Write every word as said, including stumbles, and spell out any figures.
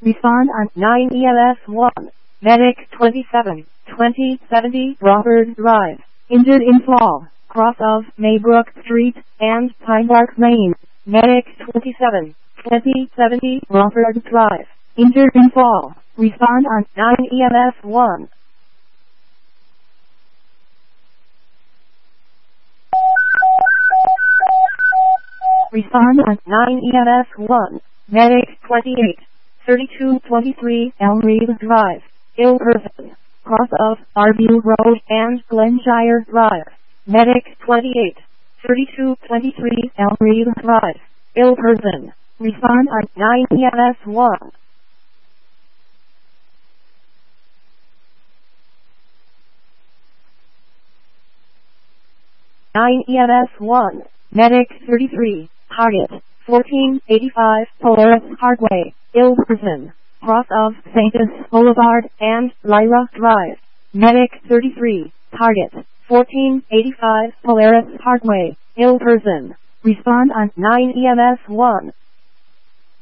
Respond on nine E M S one. Medic twenty-seven, twenty seventy Robert Drive. Injured in fall, cross of Maybrook Street and Pine Bark Lane. Medic twenty-seven, twenty seventy Robert Drive. Injured in fall. Respond on nine E M S one. Respond on nine E M S one. Medic twenty-eight, thirty-two twenty-three Elmreed Drive. Ilperson. Cross of Arview Road and Glenshire Drive. Medic twenty-eight, thirty-two twenty-three Elmreed Drive. Ilperson. Respond on nine E M S one. nine E M S one. Medic thirty-three. Target fourteen eighty-five Polaris Parkway. Ilperson. Cross of Saintus Boulevard and Lyra Drive. Medic thirty-three. Target fourteen eighty-five Polaris Parkway. Ilperson. Respond on nine E M S one.